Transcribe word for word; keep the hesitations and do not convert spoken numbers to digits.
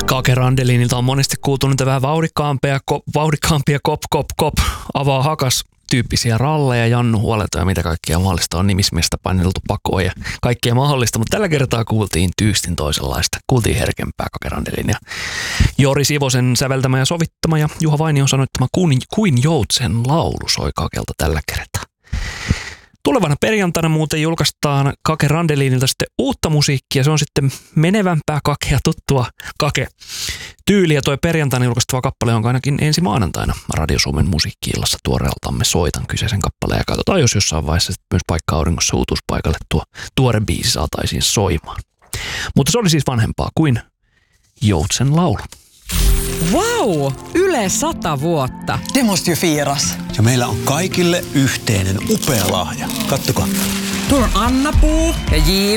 Kake Randelinilta on monesti kuultu niitä vähän vauhdikkaampia, kop, vauhdikkaampia kop, kop, kop, avaa hakas tyyppisiä ralleja, Jannu Huoleta ja mitä kaikkia mahdollista on nimismiestä paineltu pakoon ja kaikkea mahdollista, mutta tällä kertaa kuultiin tyystin toisenlaista. Kuultiin herkempää Kake Randelin ja Jori Sivosen säveltämä ja sovittama ja Juha Vainion sanoittama kuin, kuin Joutsen laulu soi Kakelta tällä kertaa. Tulevana perjantaina muuten julkaistaan Kake Randelinilta sitten uutta musiikkia. Se on sitten menevämpää Kakea, tuttua Kake tyyliä. Toi perjantaina julkaistava kappale on ainakin ensi maanantaina Radio Suomen musiikki-illassa tuoreeltamme soitan kyseisen kappaleen. Ja katsotaan, jos jossain vaiheessa myös Paikka auringossa uutuuspaikalle tuo tuore biisi saataisiin soimaan. Mutta se oli siis vanhempaa kuin Joutsen laulu. Vau! Yle sata vuotta. Det måste ju firas. Ja meillä on kaikille yhteinen upea lahja. Kattokaa. Tuolla on Anna Puu ja J